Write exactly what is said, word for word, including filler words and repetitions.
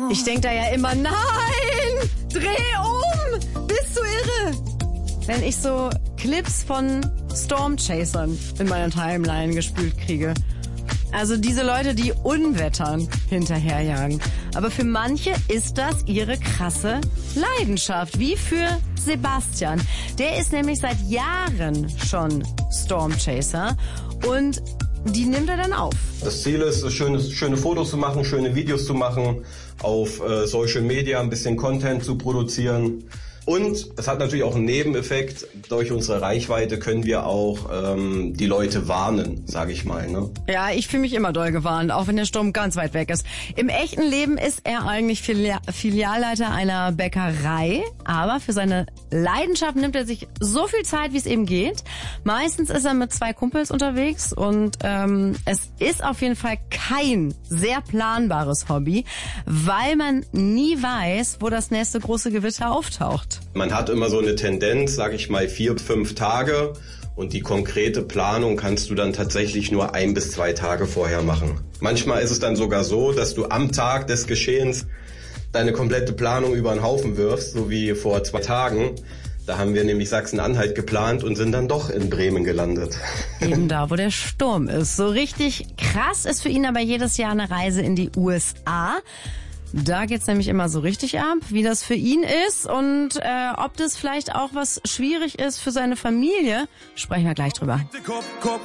Ich denk da ja immer, nein, dreh um, bist du irre? Wenn ich so Clips von Stormchasern in meiner Timeline gespült kriege. Also diese Leute, die Unwettern hinterherjagen. Aber für manche ist das ihre krasse Leidenschaft, wie für Sebastian. Der ist nämlich seit Jahren schon Stormchaser und die nimmt er dann auf. Das Ziel ist, schöne, schöne Fotos zu machen, schöne Videos zu machen, auf äh, Social Media ein bisschen Content zu produzieren. Und es hat natürlich auch einen Nebeneffekt. Durch unsere Reichweite können wir auch ähm, die Leute warnen, sage ich mal. Ne? Ja, ich fühle mich immer doll gewarnt, auch wenn der Sturm ganz weit weg ist. Im echten Leben ist er eigentlich Filia- Filialleiter einer Bäckerei, aber für seine Leidenschaft nimmt er sich so viel Zeit, wie es eben geht. Meistens ist er mit zwei Kumpels unterwegs und ähm, es ist auf jeden Fall kein sehr planbares Hobby, weil man nie weiß, wo das nächste große Gewitter auftaucht. Man hat immer so eine Tendenz, sage ich mal, vier, fünf Tage und die konkrete Planung kannst du dann tatsächlich nur ein bis zwei Tage vorher machen. Manchmal ist es dann sogar so, dass du am Tag des Geschehens deine komplette Planung über den Haufen wirfst, so wie vor zwei Tagen. Da haben wir nämlich Sachsen-Anhalt geplant und sind dann doch in Bremen gelandet. Eben da, wo der Sturm ist. So richtig krass ist für ihn aber jedes Jahr eine Reise in die U S A. Da geht's nämlich immer so richtig ab, wie das für ihn ist und äh, ob das vielleicht auch was schwierig ist für seine Familie, sprechen wir gleich drüber. Kopf, Kopf.